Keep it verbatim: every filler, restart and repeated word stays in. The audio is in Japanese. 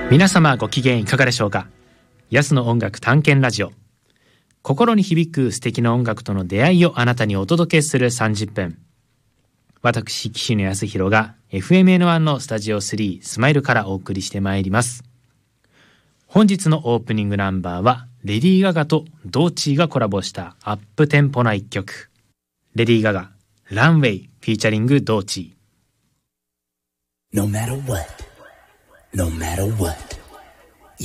皆様ご機嫌いかがでしょうか。安の音楽探検ラジオ、心に響く素敵な音楽との出会いをあなたにお届けするさんじゅっぷん。私岸野康弘が エフエムエヌワン のスタジオスリースマイルからお送りしてまいります。本日のオープニングナンバーはレディー・ガガとドーチーがコラボしたアップテンポな一曲、レディー・ガガランウェイフィーチャリングドーチー。 No matter what, no matter what